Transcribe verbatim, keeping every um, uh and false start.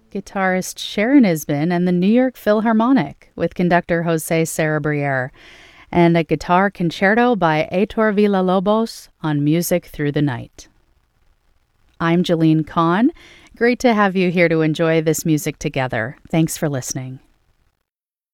guitarist Sharon Isbin and the New York Philharmonic with conductor Jose Sarabriere, and a guitar concerto by Heitor Villa-Lobos on Music Through the Night. I'm Jeline Kahn. Great to have you here to enjoy this music together. Thanks for listening.